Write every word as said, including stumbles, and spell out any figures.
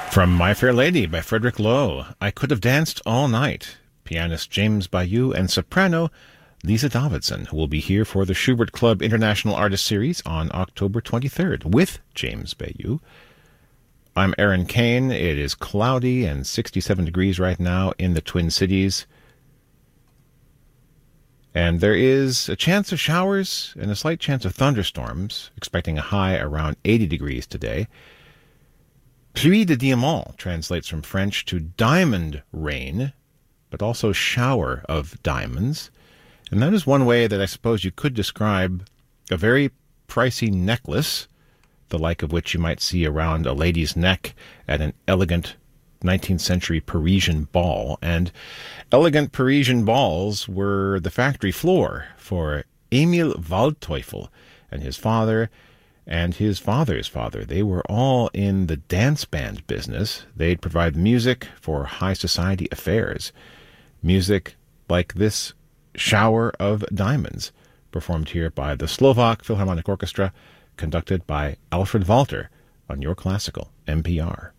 From My Fair Lady by Frederick Lowe, I Could Have Danced All Night, pianist James Bayou and soprano Lisa Davidson, who will be here for the Schubert Club International Artist Series on October twenty-third with James Bayou. I'm Aaron Kane. It is cloudy and sixty-seven degrees right now in the Twin Cities. And there is a chance of showers and a slight chance of thunderstorms, expecting a high around eighty degrees today. Pluie de diamant translates from French to diamond rain, but also shower of diamonds. And that is one way that I suppose you could describe a very pricey necklace, the like of which you might see around a lady's neck at an elegant nineteenth century Parisian ball. And elegant Parisian balls were the factory floor for Emil Waldteufel and his father and his father's father. They were all in the dance band business. They'd provide music for high society affairs. Music like this Shower of Diamonds, performed here by the Slovak Philharmonic Orchestra, conducted by Alfred Walter on Your Classical N P R.